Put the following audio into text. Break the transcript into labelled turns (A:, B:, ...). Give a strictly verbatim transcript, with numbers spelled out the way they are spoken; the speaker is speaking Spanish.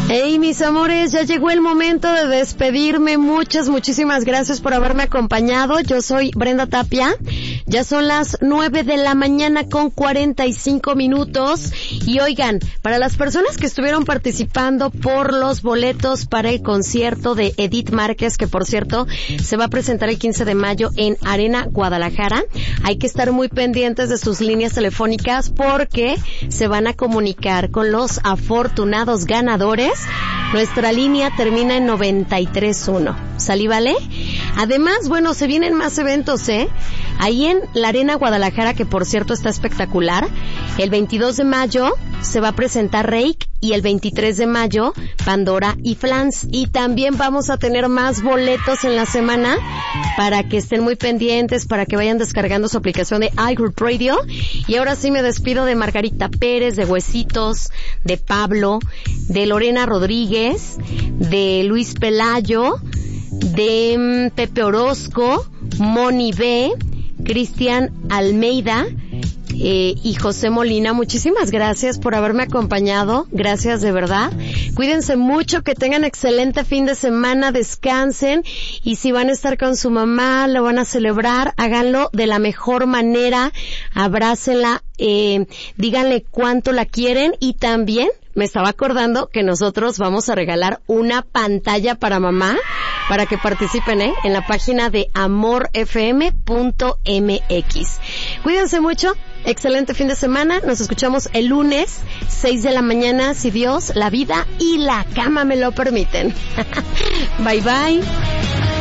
A: Hey, mis amores, ya llegó el momento de despedirme. Muchas, muchísimas gracias por haberme acompañado. Yo soy Brenda Tapia. Ya son las nueve de la mañana con cuarenta y cinco minutos. Y oigan, para las personas que estuvieron participando por los boletos para el concierto de Edith Márquez, que por cierto se va a presentar el quince de mayo en Arena Guadalajara, hay que estar muy pendientes de sus líneas telefónicas porque se van a comunicar con los afortunados ganadores. Nuestra línea termina en noventa y tres uno. ¿Salí, vale? Además, bueno, se vienen más eventos, ¿eh? Ahí en la Arena Guadalajara, que por cierto está espectacular, el veintidós de mayo se va a presentar Reik y el veintitrés de mayo Pandora y Flans. Y también vamos a tener más boletos en la semana para que estén muy pendientes, para que vayan descargando su aplicación de iHeart Radio. Y ahora sí me despido de Margarita Pérez, de Huesitos, de Pablo, de Lorena Rodríguez, de Luis Pelayo, de Pepe Orozco, Moni B, Cristian Almeida eh, y José Molina. Muchísimas gracias por haberme acompañado. Gracias de verdad. Cuídense mucho, que tengan excelente fin de semana, descansen, y si van a estar con su mamá, lo van a celebrar, háganlo de la mejor manera, abrácenla, eh, díganle cuánto la quieren. Y también me estaba acordando que nosotros vamos a regalar una pantalla para mamá, para que participen, ¿eh? en la página de amor f m punto m x. Cuídense mucho, excelente fin de semana, nos escuchamos el lunes, seis de la mañana, si Dios, la vida y la cama me lo permiten. Bye bye.